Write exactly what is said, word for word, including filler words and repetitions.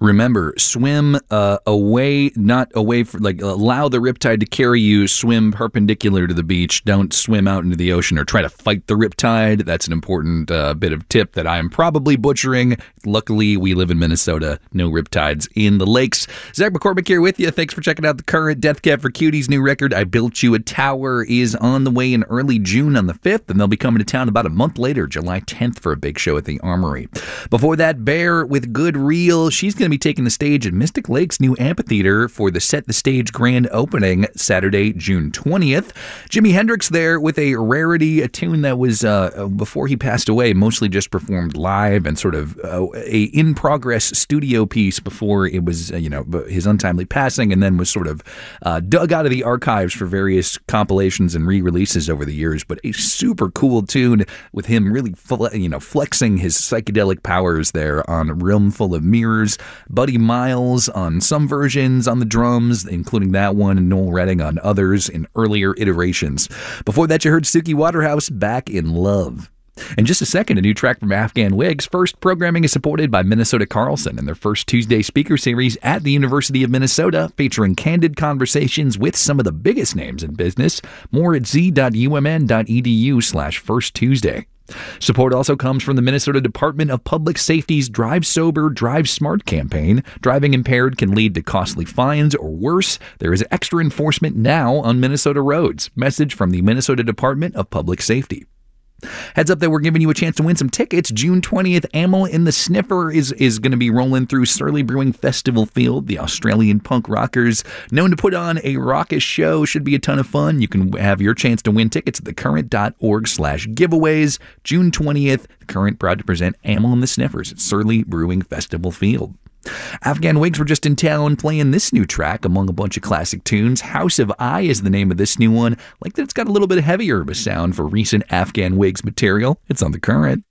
Remember, swim uh, away, not away from, like, allow the riptide to carry you, swim perpendicular to the beach. Don't swim out into the ocean or try to fight the riptide. That's an important uh, bit of tip that I am probably butchering. Luckily, we live in Minnesota. No riptides in the lakes. Zach McCormick here with you. Thanks for checking out The Current. Death Cab for Cutie's new record, I Built You a Tower, is on the way in early June on the fifth, and they'll be coming to town about a month later, July tenth, for a big show at the Armory. Before that, Bear with Good Reel. She's going to be taking the stage at Mystic Lake's new amphitheater for the Set the Stage grand opening Saturday, June twentieth. Jimi Hendrix there with a rarity, a tune that was, uh, before he passed away, mostly just performed live and sort of uh, a in-progress studio piece before it was, uh, you know, his untimely passing, and then was sort of uh, dug out of the archives for various compilations and re-releases over the years. But a super cool tune with him really, you know, flexing his psychedelic powers there on a Room Full of Mirrors. Buddy Miles on some versions on the drums, including that one, and Noel Redding on others in earlier iterations. Before that, you heard Suki Waterhouse, Back in Love. In just a second, a new track from Afghan Wigs. First, programming is supported by Minnesota Carlson and their first Tuesday speaker series at the University of Minnesota, featuring candid conversations with some of the biggest names in business. More at z.umn.edu slash first Tuesday. Support also comes from the Minnesota Department of Public Safety's Drive Sober, Drive Smart campaign. Driving impaired can lead to costly fines or worse. There is extra enforcement now on Minnesota roads. Message from the Minnesota Department of Public Safety. Heads up that we're giving you a chance to win some tickets. June twentieth, Amyl and the Sniffer is, is going to be rolling through Surly Brewing Festival Field. The Australian punk rockers, known to put on a raucous show, should be a ton of fun. You can have your chance to win tickets at thecurrent.org slash giveaways. June twentieth, The Current proud to present Amyl and the Sniffers at Surly Brewing Festival Field. Afghan Wigs were just in town playing this new track among a bunch of classic tunes. House of I is the name of this new one. Like that it's got a little bit heavier of a sound for recent Afghan Wigs material. It's on The Current.